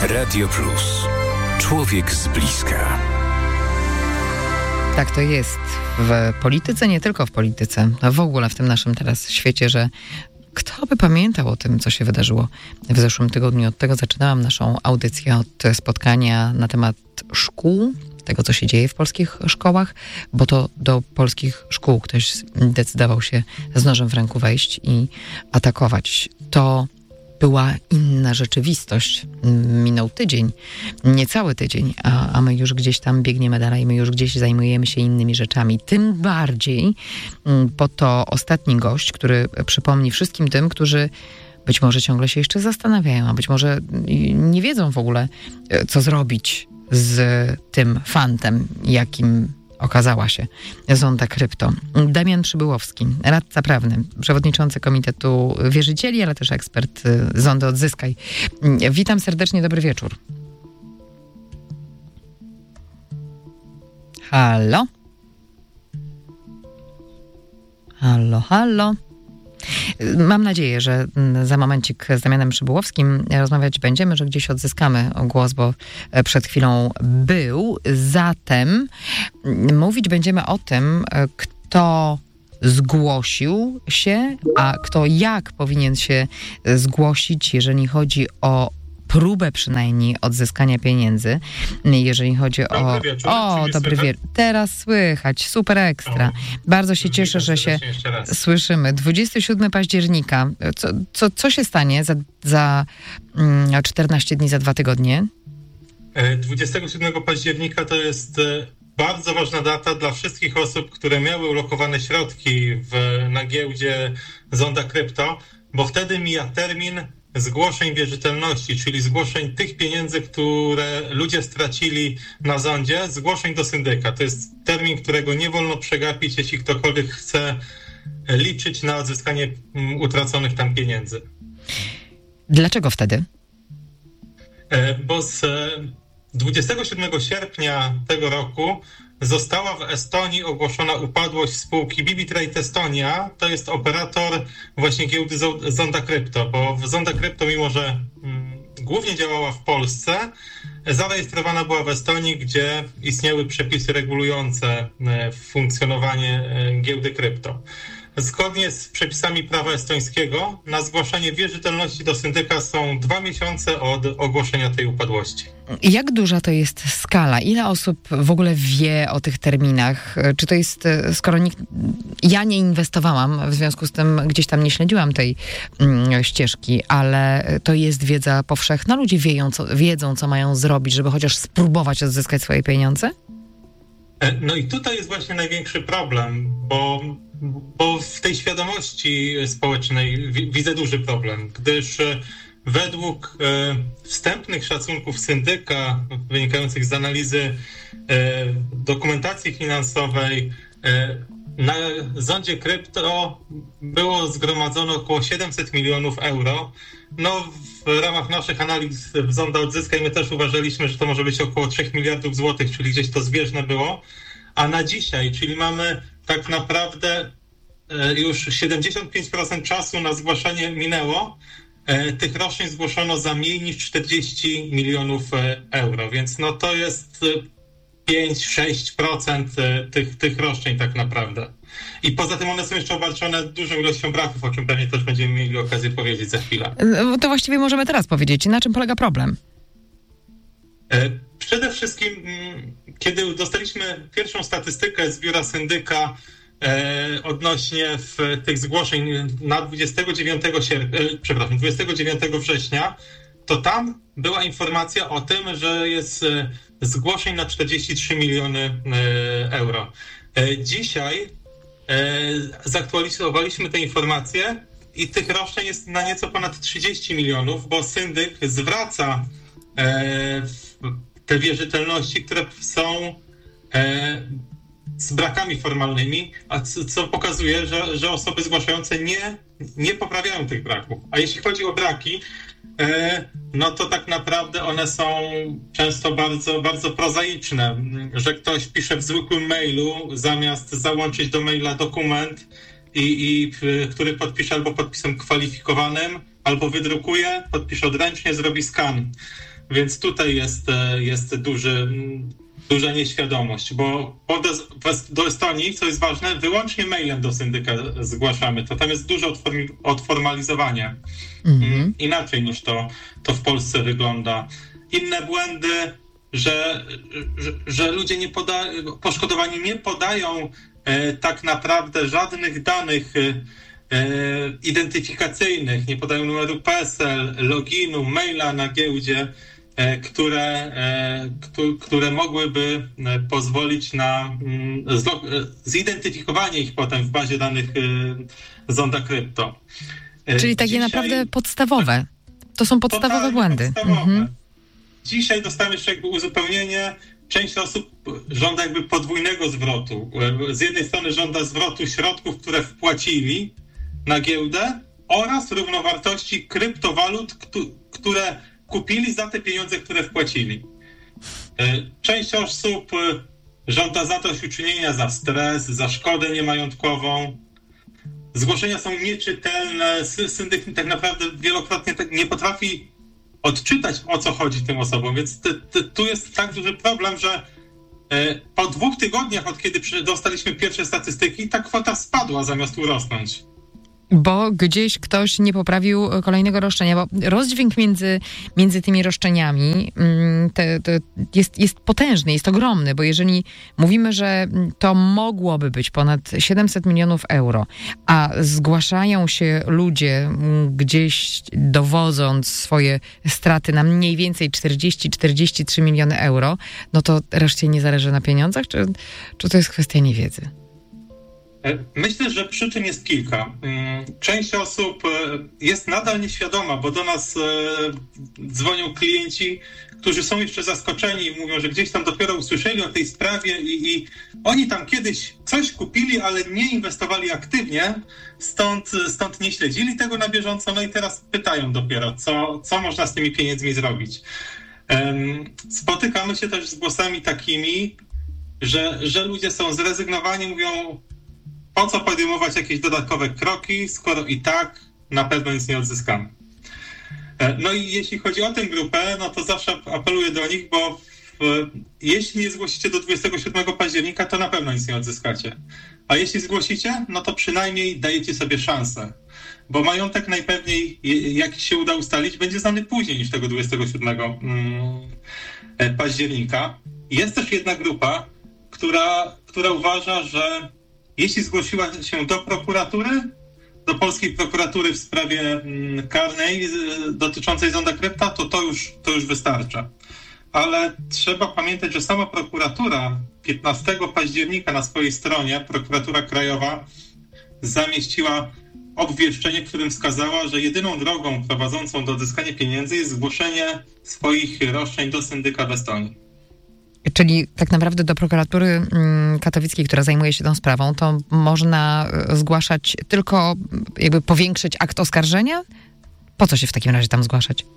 Radio Plus. Człowiek z bliska. Tak to jest w polityce, nie tylko w polityce, a w ogóle w tym naszym teraz świecie, że kto by pamiętał o tym, co się wydarzyło w zeszłym tygodniu. Od tego zaczynałam naszą audycję, od spotkania na temat szkół, tego, co się dzieje w polskich szkołach, bo to do polskich szkół ktoś decydował się z nożem w ręku wejść i atakować. To była inna rzeczywistość. Minął tydzień, niecały tydzień, a my już gdzieś tam biegniemy dalej, my już gdzieś zajmujemy się innymi rzeczami. Tym bardziej po to ostatni gość, który przypomni wszystkim tym, którzy być może ciągle się jeszcze zastanawiają, a być może nie wiedzą w ogóle, co zrobić z tym fantem, jakim okazała się Zonda Krypto. Damian Przybyłowski, radca prawny, przewodniczący Komitetu Wierzycieli, ale też ekspert Zondy Odzyskaj. Witam serdecznie, dobry wieczór. Halo? Halo, halo? Mam nadzieję, że za momencik z Damianem Przybyłowskim rozmawiać będziemy, że gdzieś odzyskamy głos, bo przed chwilą był. Zatem mówić będziemy o tym, kto zgłosił się, a kto jak powinien się zgłosić, jeżeli chodzi o próbę przynajmniej odzyskania pieniędzy, jeżeli chodzi o... Dobry wieczór. Dobry wieczór. Teraz słychać, super ekstra. Bardzo się cieszę, że się słyszymy. 27 października. Co się stanie za 14 dni, za 2 tygodnie? 27 października to jest bardzo ważna data dla wszystkich osób, które miały ulokowane środki na giełdzie Zonda Krypto, bo wtedy mija termin zgłoszeń wierzytelności, czyli zgłoszeń tych pieniędzy, które ludzie stracili na zondzie, zgłoszeń do syndyka. To jest termin, którego nie wolno przegapić, jeśli ktokolwiek chce liczyć na odzyskanie utraconych tam pieniędzy. Dlaczego wtedy? Bo z 27 sierpnia tego roku została w Estonii ogłoszona upadłość spółki BibiTrade Estonia. To jest operator właśnie giełdy Zonda Krypto, bo Zonda Krypto, mimo że głównie działała w Polsce, zarejestrowana była w Estonii, gdzie istniały przepisy regulujące funkcjonowanie giełdy krypto. Zgodnie z przepisami prawa estońskiego na zgłaszanie wierzytelności do syndyka są 2 miesiące od ogłoszenia tej upadłości. Jak duża to jest skala? Ile osób w ogóle wie o tych terminach? Czy to jest, skoro ja nie inwestowałam, w związku z tym gdzieś tam nie śledziłam tej ścieżki, ale to jest wiedza powszechna? Ludzie wiedzą, co mają zrobić, żeby chociaż spróbować odzyskać swoje pieniądze? No i tutaj jest właśnie największy problem, bo w tej świadomości społecznej widzę duży problem, gdyż według wstępnych szacunków syndyka wynikających z analizy dokumentacji finansowej na Zondzie Krypto było zgromadzone około 700 milionów euro. No, w ramach naszych analiz w Zonda Odzyskaj my też uważaliśmy, że to może być około 3 miliardów złotych, czyli gdzieś to zbieżne było. A na dzisiaj, czyli mamy tak naprawdę już 75% czasu na zgłaszanie minęło, tych roszczeń zgłoszono za mniej niż 40 milionów euro, więc no to jest 5-6% tych roszczeń tak naprawdę. I poza tym one są jeszcze obarczone dużą ilością braków, o czym pewnie też będziemy mieli okazję powiedzieć za chwilę. To właściwie możemy teraz powiedzieć. Na czym polega problem? Przede wszystkim, kiedy dostaliśmy pierwszą statystykę z biura odnośnie tych zgłoszeń na 29 września, to tam była informacja o tym, że jest zgłoszeń na 43 miliony euro. Dzisiaj zaktualizowaliśmy te informacje i tych roszczeń jest na nieco ponad 30 milionów, bo syndyk zwraca te wierzytelności, które są z brakami formalnymi, a co pokazuje, że osoby zgłaszające nie poprawiają tych braków. A jeśli chodzi o braki, no to tak naprawdę one są często bardzo, bardzo prozaiczne, że ktoś pisze w zwykłym mailu, zamiast załączyć do maila dokument, który podpisze albo podpisem kwalifikowanym, albo wydrukuje, podpisze odręcznie, zrobi skan. więc tutaj jest duża nieświadomość, bo do Estonii, co jest ważne, wyłącznie mailem do syndyka zgłaszamy. To tam jest duże odformalizowanie. Inaczej niż to w Polsce wygląda. Inne błędy, że ludzie poszkodowani nie podają tak naprawdę żadnych danych identyfikacyjnych, nie podają numeru PESEL, loginu, maila na giełdzie, które mogłyby pozwolić na zidentyfikowanie ich potem w bazie danych Zonda Krypto. Czyli takie naprawdę podstawowe. To są podstawowe błędy. Dzisiaj dostałem jeszcze jakby uzupełnienie. Część osób żąda jakby podwójnego zwrotu. Z jednej strony żąda zwrotu środków, które wpłacili na giełdę oraz równowartości kryptowalut, które kupili za te pieniądze, które wpłacili. Część osób żąda zadośćuczynienia za stres, za szkodę niemajątkową. Zgłoszenia są nieczytelne. Syndyk tak naprawdę wielokrotnie nie potrafi odczytać, o co chodzi tym osobom. Więc tu jest tak duży problem, że po 2 tygodniach, od kiedy dostaliśmy pierwsze statystyki, ta kwota spadła zamiast urosnąć. Bo gdzieś ktoś nie poprawił kolejnego roszczenia, bo rozdźwięk między tymi roszczeniami jest potężny, jest ogromny, bo jeżeli mówimy, że to mogłoby być ponad 700 milionów euro, a zgłaszają się ludzie gdzieś dowodząc swoje straty na mniej więcej 40-43 miliony euro, no to reszcie nie zależy na pieniądzach, czy to jest kwestia niewiedzy? Myślę, że przyczyn jest kilka. Część osób jest nadal nieświadoma, bo do nas dzwonią klienci, którzy są jeszcze zaskoczeni i mówią, że gdzieś tam dopiero usłyszeli o tej sprawie i oni tam kiedyś coś kupili, ale nie inwestowali aktywnie, stąd nie śledzili tego na bieżąco, no i teraz pytają dopiero, co można z tymi pieniędzmi zrobić. Spotykamy się też z głosami takimi, że ludzie są zrezygnowani, mówią, po co podejmować jakieś dodatkowe kroki, skoro i tak na pewno nic nie odzyskamy. No i jeśli chodzi o tę grupę, no to zawsze apeluję do nich, bo jeśli nie zgłosicie do 27 października, to na pewno nic nie odzyskacie. A jeśli zgłosicie, no to przynajmniej dajecie sobie szansę. Bo majątek najpewniej, jak się uda ustalić, będzie znany później niż tego 27 października. Jest też jedna grupa, która uważa, że jeśli zgłosiła się do prokuratury, do polskiej prokuratury w sprawie karnej dotyczącej Zonda Krypta, to już wystarcza. Ale trzeba pamiętać, że sama prokuratura 15 października na swojej stronie, prokuratura krajowa, zamieściła obwieszczenie, w którym wskazała, że jedyną drogą prowadzącą do odzyskania pieniędzy jest zgłoszenie swoich roszczeń do syndyka w Estonii. Czyli tak naprawdę do prokuratury katowickiej, która zajmuje się tą sprawą, to można zgłaszać tylko, jakby powiększyć akt oskarżenia? Po co się w takim razie tam zgłaszać?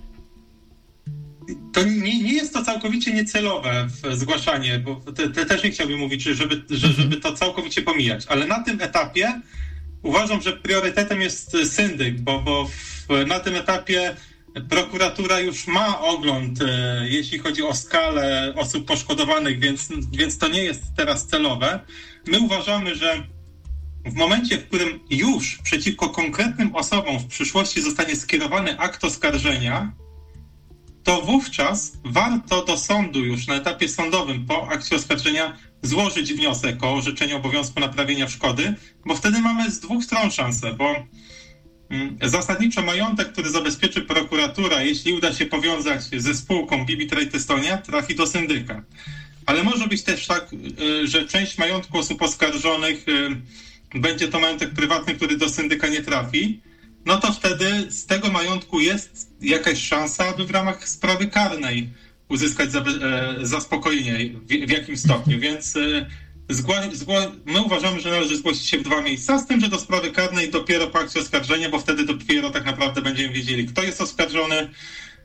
To nie jest to całkowicie niecelowe zgłaszanie, bo też nie chciałbym mówić, żeby to całkowicie pomijać, ale na tym etapie uważam, że priorytetem jest syndyk, bo na tym etapie prokuratura już ma ogląd, jeśli chodzi o skalę osób poszkodowanych, więc to nie jest teraz celowe. My uważamy, że w momencie, w którym już przeciwko konkretnym osobom w przyszłości zostanie skierowany akt oskarżenia, to wówczas warto do sądu już na etapie sądowym po akcie oskarżenia złożyć wniosek o orzeczenie obowiązku naprawienia szkody, bo wtedy mamy z 2 stron szansę, bo zasadniczo majątek, który zabezpieczy prokuratura, jeśli uda się powiązać ze spółką BB Trade Estonia, trafi do syndyka. Ale może być też tak, że część majątku osób oskarżonych będzie to majątek prywatny, który do syndyka nie trafi, no to wtedy z tego majątku jest jakaś szansa, aby w ramach sprawy karnej uzyskać zaspokojenie w jakimś stopniu, więc my uważamy, że należy zgłosić się w 2 miejsca, z tym, że do sprawy karnej dopiero po akcie oskarżenia, bo wtedy dopiero tak naprawdę będziemy wiedzieli, kto jest oskarżony,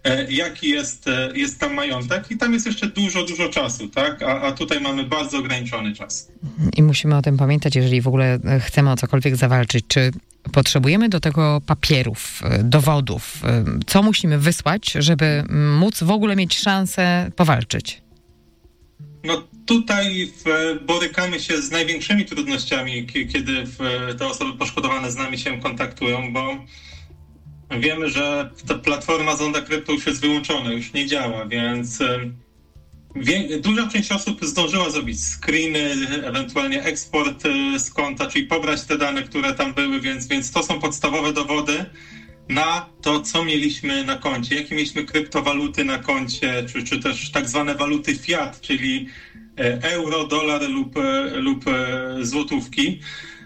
jaki jest tam majątek i tam jest jeszcze dużo czasu, tak? A tutaj mamy bardzo ograniczony czas. I musimy o tym pamiętać, jeżeli w ogóle chcemy o cokolwiek zawalczyć. Czy potrzebujemy do tego papierów, dowodów? Co musimy wysłać, żeby móc w ogóle mieć szansę powalczyć? No tutaj borykamy się z największymi trudnościami, kiedy te osoby poszkodowane z nami się kontaktują, bo wiemy, że ta platforma Zonda Krypto już jest wyłączona, już nie działa, więc duża część osób zdążyła zrobić screeny, ewentualnie eksport z konta, czyli pobrać te dane, które tam były, więc to są podstawowe dowody na to, co mieliśmy na koncie, jakie mieliśmy kryptowaluty na koncie, czy też tak zwane waluty fiat, czyli euro, dolar lub złotówki.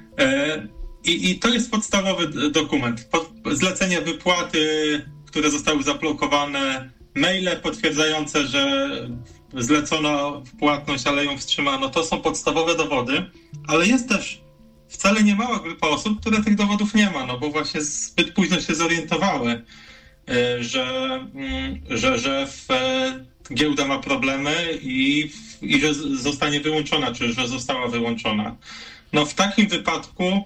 I to jest podstawowy dokument. Zlecenie wypłaty, które zostały zablokowane, maile potwierdzające, że zlecono płatność, ale ją wstrzymano. To są podstawowe dowody, ale jest też wcale nie mała grupa osób, które tych dowodów nie ma, no bo właśnie zbyt późno się zorientowały, że giełda ma problemy i że zostanie wyłączona, czy że została wyłączona. No w takim wypadku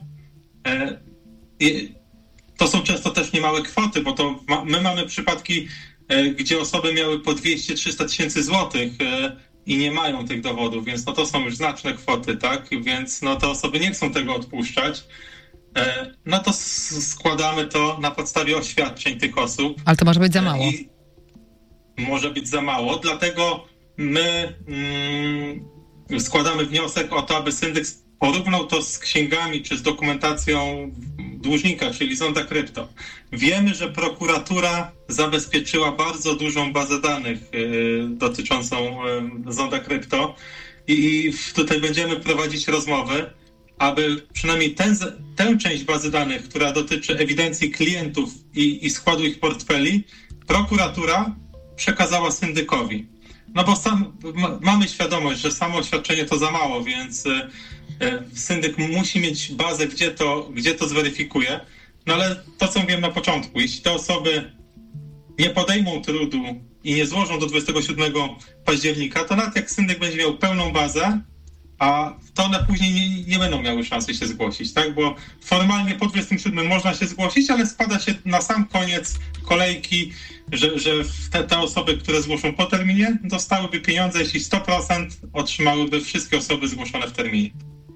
to są często też niemałe kwoty, bo to my mamy przypadki, gdzie osoby miały po 200-300 tysięcy złotych i nie mają tych dowodów, więc no to są już znaczne kwoty, tak? Więc no te osoby nie chcą tego odpuszczać. No to składamy to na podstawie oświadczeń tych osób. Ale to może być za mało. Może być za mało, dlatego my składamy wniosek o to, aby syndyk porównał to z księgami czy z dokumentacją dłużnika, czyli Zonda Krypto. Wiemy, że prokuratura zabezpieczyła bardzo dużą bazę danych dotyczącą Zonda Krypto i tutaj będziemy prowadzić rozmowy, aby przynajmniej tę część bazy danych, która dotyczy ewidencji klientów i składu ich portfeli, prokuratura przekazała syndykowi. No bo mamy świadomość, że samo oświadczenie to za mało, więc syndyk musi mieć bazę, gdzie to zweryfikuje. No ale to, co mówiłem na początku, jeśli te osoby nie podejmą trudu i nie złożą do 27 października, to nawet jak syndyk będzie miał pełną bazę, a to one później nie będą miały szansy się zgłosić, tak? Bo formalnie po 27 można się zgłosić, ale spada się na sam koniec kolejki, że te osoby, które zgłoszą po terminie, dostałyby pieniądze, jeśli 100% otrzymałyby wszystkie osoby zgłoszone w terminie.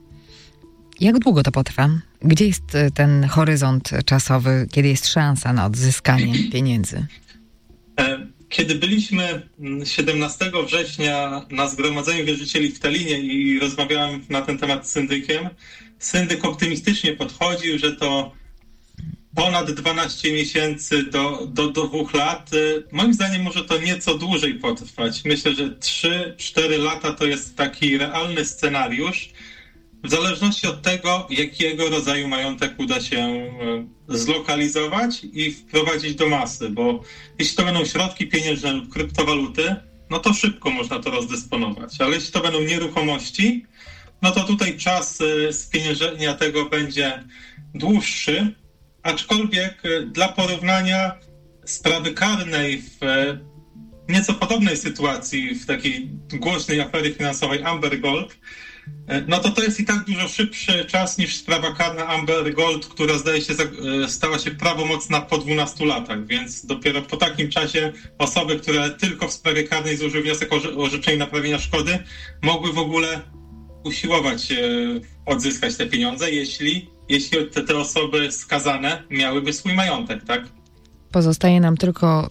Jak długo to potrwa? Gdzie jest ten horyzont czasowy, kiedy jest szansa na odzyskanie pieniędzy? Kiedy byliśmy 17 września na zgromadzeniu wierzycieli w Talinie i rozmawiałem na ten temat z syndykiem, syndyk optymistycznie podchodził, że to ponad 12 miesięcy do 2 lat. Moim zdaniem może to nieco dłużej potrwać. Myślę, że 3-4 lata to jest taki realny scenariusz, w zależności od tego, jakiego rodzaju majątek uda się zlokalizować i wprowadzić do masy, bo jeśli to będą środki pieniężne lub kryptowaluty, no to szybko można to rozdysponować, ale jeśli to będą nieruchomości, no to tutaj czas spieniężenia tego będzie dłuższy, aczkolwiek dla porównania sprawy karnej w nieco podobnej sytuacji, w takiej głośnej afery finansowej Amber Gold, no to jest i tak dużo szybszy czas niż sprawa karna Amber Gold, która zdaje się stała się prawomocna po 12 latach, więc dopiero po takim czasie osoby, które tylko w sprawie karnej złożyły wniosek o orzeczenie naprawienia szkody, mogły w ogóle usiłować odzyskać te pieniądze, jeśli te osoby skazane miałyby swój majątek, tak? Pozostaje nam tylko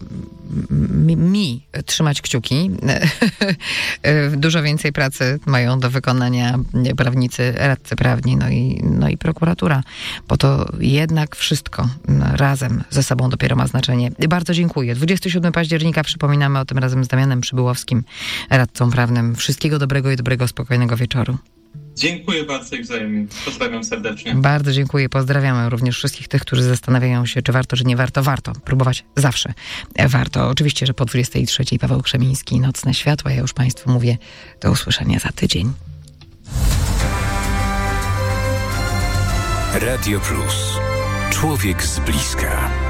mi trzymać kciuki. Dużo więcej pracy mają do wykonania prawnicy, radcy prawni, no i prokuratura, bo to jednak wszystko razem ze sobą dopiero ma znaczenie. Bardzo dziękuję. 27 października przypominamy o tym razem z Damianem Przybyłowskim, radcą prawnym. Wszystkiego dobrego i dobrego, spokojnego wieczoru. Dziękuję bardzo i wzajemnie. Pozdrawiam serdecznie. Bardzo dziękuję. Pozdrawiamy również wszystkich tych, którzy zastanawiają się, czy warto, czy nie warto. Warto. Próbować zawsze warto. Oczywiście, że po 23 Paweł Krzemiński, Nocne Światła. Ja już Państwu mówię, do usłyszenia za tydzień. Radio Plus. Człowiek z bliska.